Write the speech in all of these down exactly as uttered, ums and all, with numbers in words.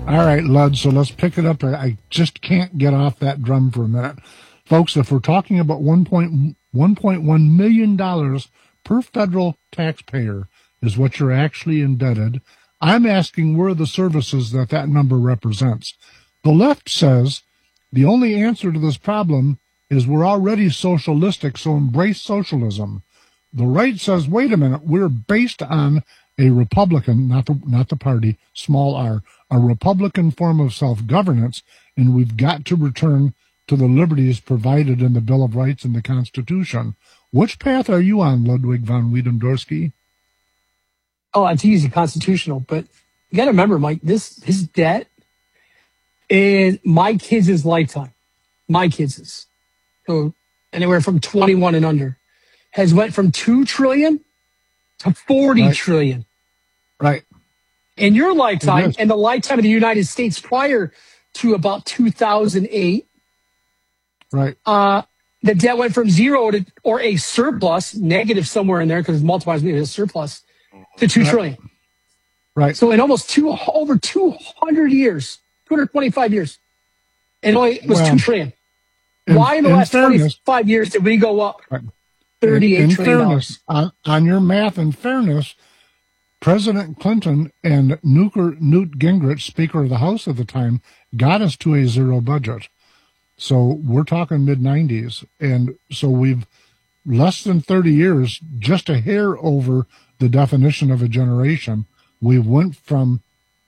All right, Lud, so let's pick it up. I just can't get off that drum for a minute. Folks, if we're talking about one point one million dollars per federal taxpayer is what you're actually indebted, I'm asking where are the services that that number represents. The left says the only answer to this problem is we're already socialistic, so embrace socialism. The right says, wait a minute, we're based on a Republican, not the, not the party, small r, a Republican form of self-governance, and we've got to return to the liberties provided in the Bill of Rights and the Constitution. Which path are you on, Ludwig von Wiedendorsky? Oh, it's easy, constitutional. But you got to remember, Mike, this his debt is my kids' lifetime. My kids' so anywhere from twenty-one and under has went from two trillion to forty right. trillion. Right. In your lifetime and the lifetime of the United States prior to about two thousand eight, right? Uh, the debt went from zero to or a surplus, negative somewhere in there because it multiplies me as surplus, to two right. trillion. Right. So in almost two over two hundred years, two hundred twenty-five years, it only was well, two trillion. In, Why in the in last fairness, twenty-five years did we go up right. thirty-eight in, in trillion fairness, on, on your math, in fairness, President Clinton and Newt Gingrich, Speaker of the House at the time, got us to a zero budget. So we're talking mid nineties. And so we've less than thirty years, just a hair over the definition of a generation. We went from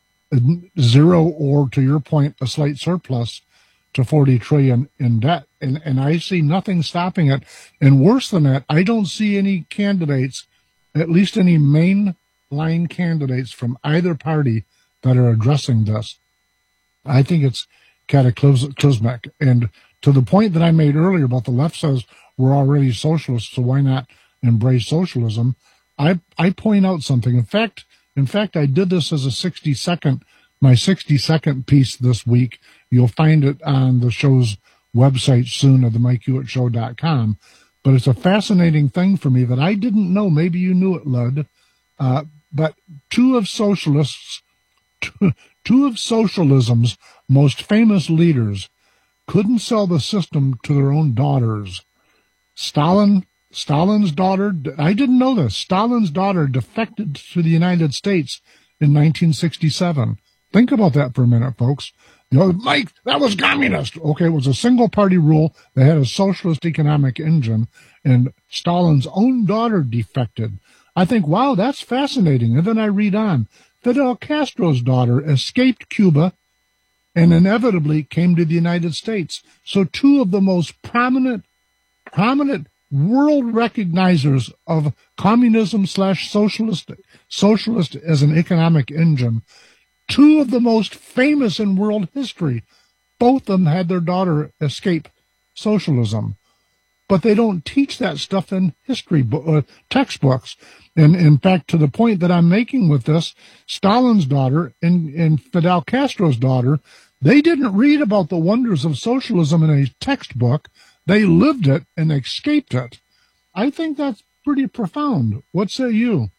zero or, to your point, a slight surplus to forty trillion in debt. And, and I see nothing stopping it. And worse than that, I don't see any candidates, at least any main line candidates from either party that are addressing this. I think it's cataclysmic. And to the point that I made earlier about the left says we're already socialists, so why not embrace socialism? I I point out something. In fact, in fact, I did this as a sixty second, my sixty second piece this week. You'll find it on the show's website soon at the mike hewitt show dot com. But it's a fascinating thing for me that I didn't know. Maybe you knew it, Lud. Uh, but two of socialists, two, two of socialism's most famous leaders couldn't sell the system to their own daughters. Stalin, Stalin's daughter, I didn't know this. Stalin's daughter defected to the United States in nineteen sixty-seven. Think about that for a minute, folks. You know, Mike, that was communist. Okay, it was a single party rule. They had a socialist economic engine, and Stalin's own daughter defected. I think, wow, that's fascinating. And then I read on. Fidel Castro's daughter escaped Cuba and inevitably came to the United States. So two of the most prominent, prominent world recognizers of communism slash socialist, socialist as an economic engine, two of the most famous in world history, both of them had their daughter escape socialism. But they don't teach that stuff in history uh, textbooks. And in fact, to the point that I'm making with this, Stalin's daughter and, and Fidel Castro's daughter, they didn't read about the wonders of socialism in a textbook. They lived it and escaped it. I think that's pretty profound. What say you?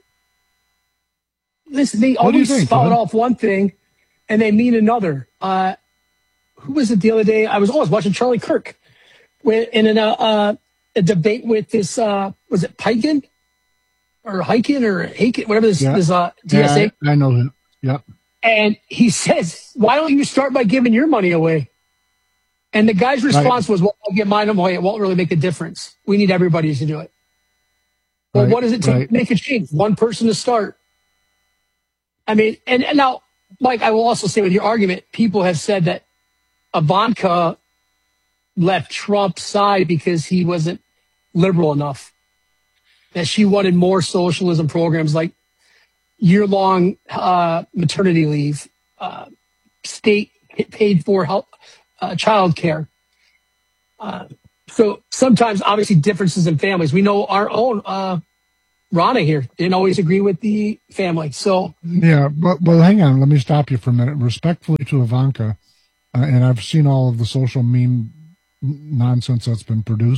Listen, they always spout off one thing and they mean another. Uh, who was it the other day? I was always watching Charlie Kirk in an, uh, uh, a debate with this, uh, was it Piken or Hiken or Haken, whatever this, yeah. this uh, T S A? Yeah, I, I know him. Yep. And he says, why don't you start by giving your money away? And the guy's response right. was, well, I'll give mine away. It won't really make a difference. We need everybody to do it. Well, right. what does it take right. to make a change? One person to start. I mean, and, and now, Mike, I will also say with your argument, people have said that Ivanka left Trump's side because he wasn't liberal enough, that she wanted more socialism programs like year-long uh, maternity leave, uh, state paid for health, uh, child care. Uh, so sometimes, obviously, differences in families. We know our own uh, Rana here didn't always agree with the family. So yeah, but well, hang on. Let me stop you for a minute. Respectfully to Ivanka, uh, and I've seen all of the social meme nonsense that's been produced.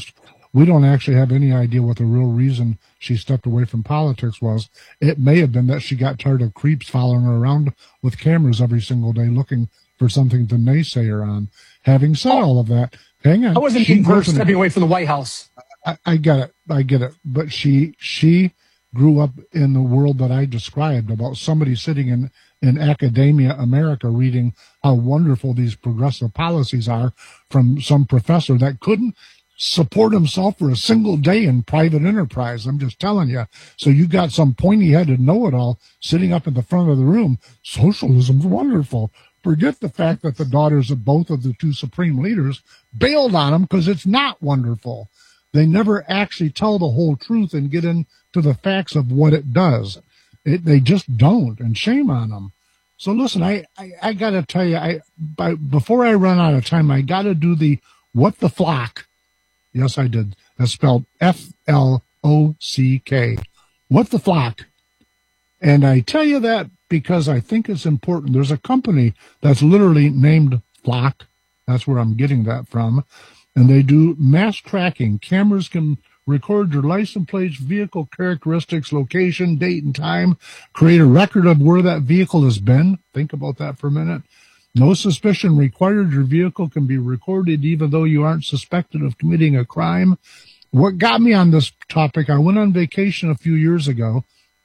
we don't actually have any idea what the real reason she stepped away from politics was. It may have been that she got tired of creeps following her around with cameras every single day looking for something to naysay her on. Having said oh, all of that, hang on. I wasn't being her stepping away from the White House. I, I get it. I get it. But she she grew up in the world that I described about somebody sitting in, in academia America reading how wonderful these progressive policies are from some professor that couldn't support himself for a single day in private enterprise. I'm just telling you. So you got some pointy-headed know-it-all sitting up in the front of the room. Socialism's wonderful. Forget the fact that the daughters of both of the two supreme leaders bailed on them because it's not wonderful. They never actually tell the whole truth and get into the facts of what it does. It, they just don't, and shame on them. So listen, I, I, I got to tell you, I by, before I run out of time, I got to do the what the flock. Yes, I did. That's spelled F L O C K. What the flock. And I tell you that because I think it's important. There's a company that's literally named Flock. That's where I'm getting that from. And they do mass tracking. Cameras can record your license plates, vehicle characteristics, location, date, and time, create a record of where that vehicle has been. Think about that for a minute. No suspicion required. Your vehicle can be recorded even though you aren't suspected of committing a crime. What got me on this topic, I went on vacation a few years ago.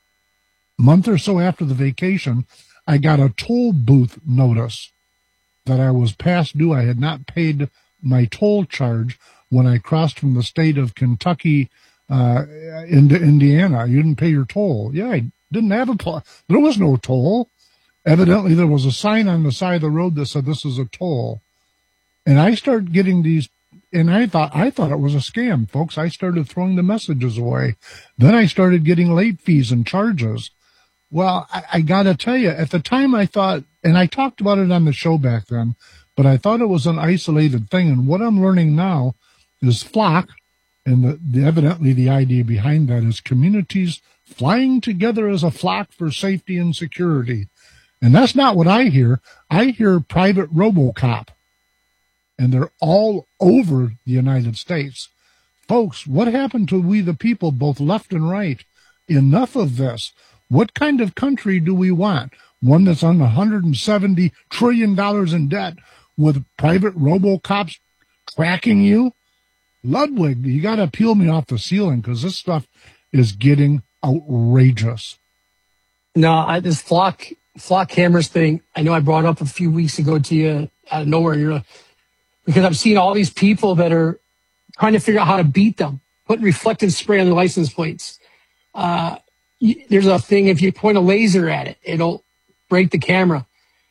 A month or so after the vacation, I got a toll booth notice that I was past due. I had not paid my toll charge when I crossed from the state of Kentucky uh, into Indiana. You didn't pay your toll. Yeah, I didn't have a toll. There was no toll. Evidently, there was a sign on the side of the road that said this is a toll. And I started getting these, and I thought I thought it was a scam, folks. I started throwing the messages away. Then I started getting late fees and charges. Well, I, I got to tell you, at the time I thought, and I talked about it on the show back then, but I thought it was an isolated thing. And what I'm learning now is Flock, and the, the, evidently the idea behind that is communities flying together as a flock for safety and security. And that's not what I hear. I hear private RoboCop, and they're all over the United States. Folks, what happened to we the people, both left and right? Enough of this. What kind of country do we want? One that's on one hundred seventy trillion dollars in debt with private RoboCops tracking you? Ludwig, you got to peel me off the ceiling because this stuff is getting outrageous. No, I, this flock flock cameras thing, I know I brought up a few weeks ago to you out of nowhere, you know, because I've seen all these people that are trying to figure out how to beat them, putting reflective spray on their license plates. Uh, there's a thing, if you point a laser at it, it'll break the camera.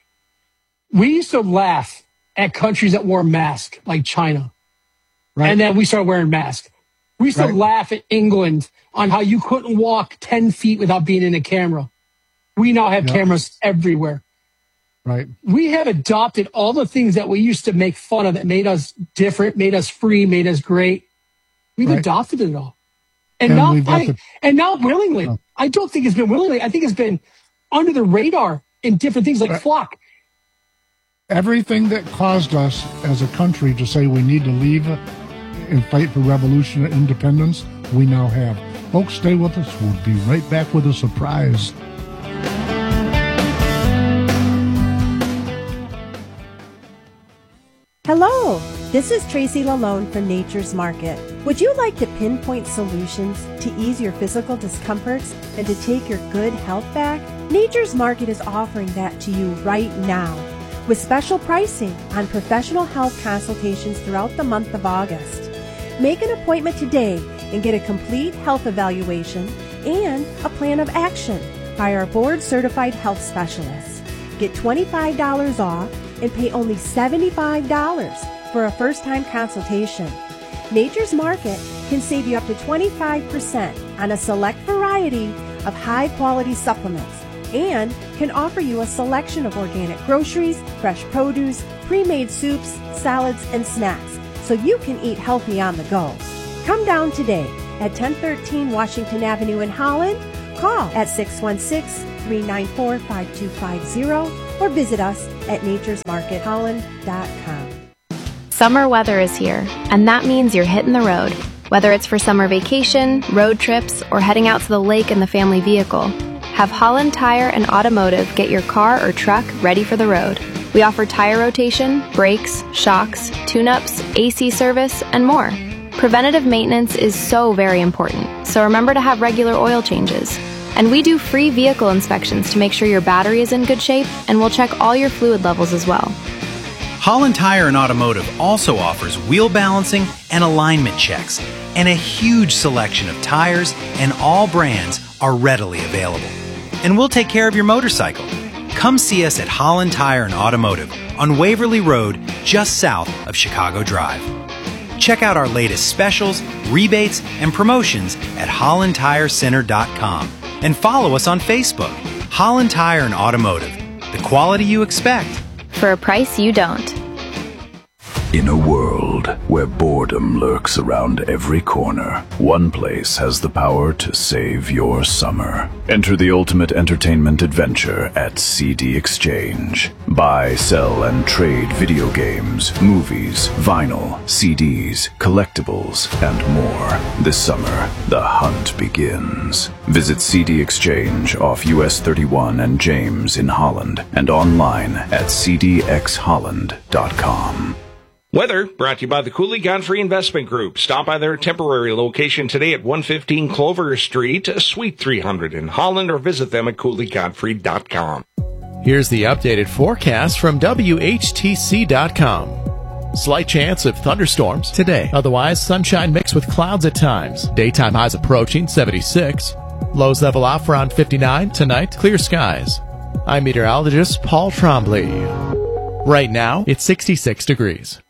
We used to laugh at countries that wore masks, like China. Right. And then we started wearing masks. We used right. to laugh at England on how you couldn't walk ten feet without being in a camera. We now have yep. cameras everywhere. Right. We have adopted all the things that we used to make fun of that made us different, made us free, made us great. We've right. adopted it all. And, and now, I, the, and now willingly. Oh. I don't think it's been willingly. I think it's been under the radar in different things like right. Flock. Everything that caused us as a country to say we need to leave and fight for revolution and independence, we now have. Folks, stay with us. We'll be right back with a surprise. Hello, this is Tracy Lalone from Nature's Market. Would you like to pinpoint solutions to ease your physical discomforts and to take your good health back? Nature's Market is offering that to you right now with special pricing on professional health consultations throughout the month of August. Make an appointment today and get a complete health evaluation and a plan of action by our board-certified health specialists. Get twenty-five dollars off and pay only seventy-five dollars for a first-time consultation. Nature's Market can save you up to twenty-five percent on a select variety of high-quality supplements and can offer you a selection of organic groceries, fresh produce, pre-made soups, salads, and snacks so you can eat healthy on the go. Come down today at ten thirteen Washington Avenue in Holland. Call at six one six, three nine four, five two five zero or visit us at natures market holland dot com. Summer weather is here, and that means you're hitting the road. Whether it's for summer vacation, road trips, or heading out to the lake in the family vehicle, have Holland Tire and Automotive get your car or truck ready for the road. We offer tire rotation, brakes, shocks, tune-ups, A C service, and more. Preventative maintenance is so very important, so remember to have regular oil changes. And we do free vehicle inspections to make sure your battery is in good shape, and we'll check all your fluid levels as well. Holland Tire and Automotive also offers wheel balancing and alignment checks, and a huge selection of tires and all brands are readily available. And we'll take care of your motorcycle. Come see us at Holland Tire and Automotive on Waverly Road, just south of Chicago Drive. Check out our latest specials, rebates, and promotions at holland tire center dot com and follow us on Facebook. Holland Tire and Automotive, the quality you expect for a price you don't. In a world where boredom lurks around every corner, one place has the power to save your summer. Enter the ultimate entertainment adventure at C D Exchange. Buy, sell, and trade video games, movies, vinyl, C Ds, collectibles, and more. This summer, the hunt begins. Visit C D Exchange off U S thirty-one and James in Holland and online at c d x holland dot com. Weather brought to you by the Cooley Godfrey Investment Group. Stop by their temporary location today at one fifteen Clover Street, Suite three hundred in Holland, or visit them at cooley godfrey dot com. Here's the updated forecast from W H T C dot com. Slight chance of thunderstorms today. Otherwise, sunshine mixed with clouds at times. Daytime highs approaching seventy-six. Lows level off around fifty-nine. Tonight, clear skies. I'm meteorologist Paul Trombley. Right now, it's sixty-six degrees.